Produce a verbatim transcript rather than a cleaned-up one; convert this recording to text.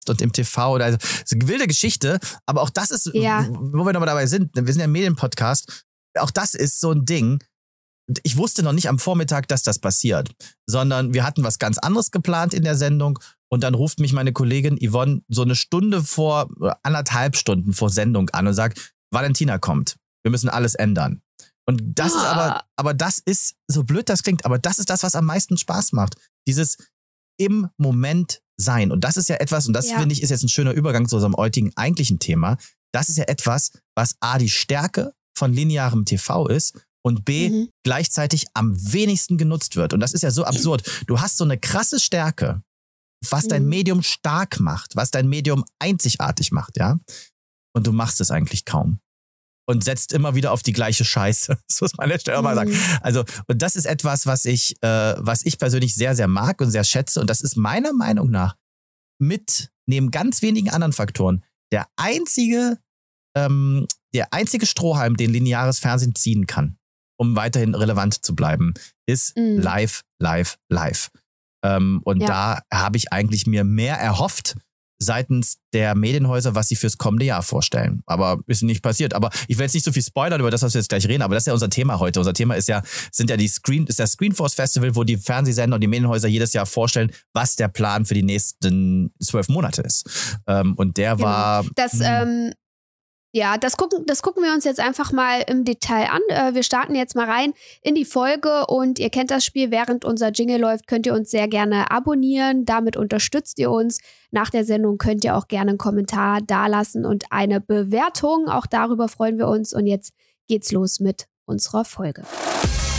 und im T V. Oder, also, so eine wilde Geschichte. Aber auch das ist, ja. wo wir nochmal dabei sind, wir sind ja ein Medienpodcast, auch das ist so ein Ding. Ich wusste noch nicht am Vormittag, dass das passiert, sondern wir hatten was ganz anderes geplant in der Sendung und dann ruft mich meine Kollegin Yvonne so eine Stunde vor, anderthalb Stunden vor Sendung an und sagt, Valentina kommt, wir müssen alles ändern. Und das ah. ist aber, aber das ist, so blöd das klingt, aber das ist das, was am meisten Spaß macht. Dieses im Moment sein. Und das ist ja etwas, und das ja. finde ich, ist jetzt ein schöner Übergang zu unserem heutigen eigentlichen Thema. Das ist ja etwas, was A, die Stärke von linearem T V ist und B, mhm. gleichzeitig am wenigsten genutzt wird. Und das ist ja so absurd. Du hast so eine krasse Stärke, was mhm. dein Medium stark macht, was dein Medium einzigartig macht, ja. Und du machst es eigentlich kaum. Und setzt immer wieder auf die gleiche Scheiße. Das muss man an der Stelle auch mal sagen. Also, und das ist etwas, was ich, äh, was ich persönlich sehr, sehr mag und sehr schätze. Und das ist meiner Meinung nach mit, neben ganz wenigen anderen Faktoren, der einzige, ähm, der einzige Strohhalm, den lineares Fernsehen ziehen kann, um weiterhin relevant zu bleiben, ist mm. live, live, live. Ähm, und ja. da habe ich eigentlich mir mehr erhofft seitens der Medienhäuser, was sie fürs kommende Jahr vorstellen. Aber ist nicht passiert. Aber ich will jetzt nicht so viel spoilern über das, was wir jetzt gleich reden, aber das ist ja unser Thema heute. Unser Thema ist ja, sind ja die Screen, ist das Screenforce Festival, wo die Fernsehsender und die Medienhäuser jedes Jahr vorstellen, was der Plan für die nächsten zwölf Monate ist. Ähm, und der genau. war... Das, ähm, ja, das gucken, das gucken wir uns jetzt einfach mal im Detail an. Äh, wir starten jetzt mal rein in die Folge und ihr kennt das Spiel, während unser Jingle läuft, könnt ihr uns sehr gerne abonnieren. Damit unterstützt ihr uns. Nach der Sendung könnt ihr auch gerne einen Kommentar dalassen und eine Bewertung. Auch darüber freuen wir uns. Und jetzt geht's los mit unserer Folge.